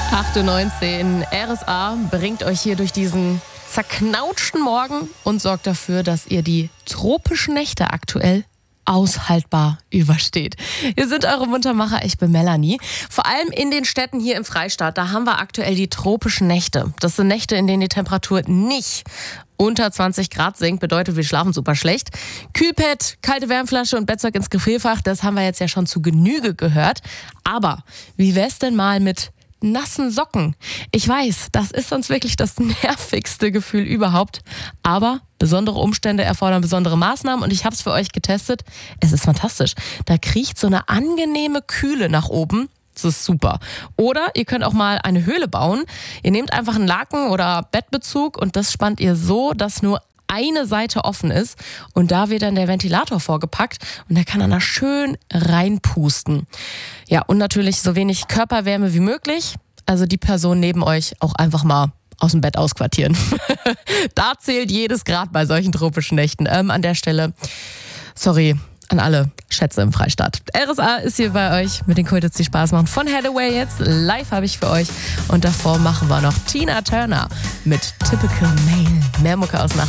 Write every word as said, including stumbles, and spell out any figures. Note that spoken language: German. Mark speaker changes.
Speaker 1: acht Uhr neunzehn, R S A bringt euch hier durch diesen zerknautschten Morgen und sorgt dafür, dass ihr die tropischen Nächte aktuell aushaltbar übersteht. Wir sind eure Muntermacher, ich bin Melanie. Vor allem in den Städten hier im Freistaat, da haben wir aktuell die tropischen Nächte. Das sind Nächte, in denen die Temperatur nicht unter zwanzig Grad sinkt, bedeutet, wir schlafen super schlecht. Kühlpad, kalte Wärmflasche und Bettzeug ins Gefrierfach, das haben wir jetzt ja schon zu Genüge gehört. Aber wie wär's denn mal mit nassen Socken? Ich weiß, das ist sonst wirklich das nervigste Gefühl überhaupt. Aber besondere Umstände erfordern besondere Maßnahmen und ich habe es für euch getestet. Es ist fantastisch. Da kriecht so eine angenehme Kühle nach oben. Das ist super. Oder ihr könnt auch mal eine Höhle bauen. Ihr nehmt einfach einen Laken oder Bettbezug und das spannt ihr so, dass nur eine Seite offen ist und da wird dann der Ventilator vorgepackt und der kann dann da schön reinpusten. Ja, und natürlich so wenig Körperwärme wie möglich. Also die Person neben euch auch einfach mal aus dem Bett ausquartieren. Da zählt jedes Grad bei solchen tropischen Nächten. Ähm, an der Stelle, sorry an alle Schätze im Freistaat. R S A ist hier bei euch mit den Kultits, die Spaß machen. Von Hathaway jetzt. Live habe ich für euch. Und davor machen wir noch Tina Turner mit Typical Male. Mehr Mucke aus Nacht.